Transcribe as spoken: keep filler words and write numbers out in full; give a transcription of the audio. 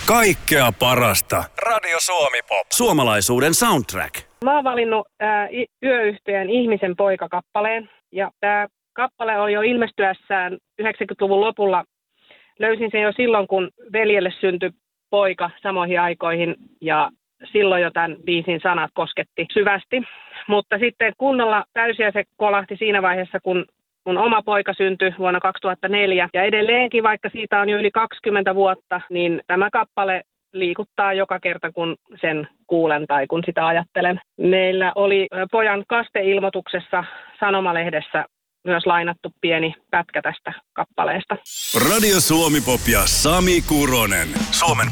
Kaikkea parasta. Radio Suomi Pop. Suomalaisuuden soundtrack. Mä oon valinnut äh, yöyhtyeen Ihmisen poika-kappaleen. Ja tää kappale oli jo ilmestyessään yhdeksänkymmentäluvun lopulla. Löysin sen jo silloin, kun veljelle syntyi poika samoihin aikoihin. Ja silloin jo tämän biisin sanat kosketti syvästi. Mutta sitten kunnolla täysiä se kolahti siinä vaiheessa, kun mun oma poika syntyi vuonna kaksituhattaneljä. Ja edelleenkin, vaikka siitä on jo yli kaksikymmentä vuotta, niin tämä kappale liikuttaa joka kerta, kun sen kuulen tai kun sitä ajattelen. Meillä oli pojan kasteilmoituksessa Sanomalehdessä myös lainattu pieni pätkä tästä kappaleesta. Radio Suomi Pop ja Sami Kuronen. Suomen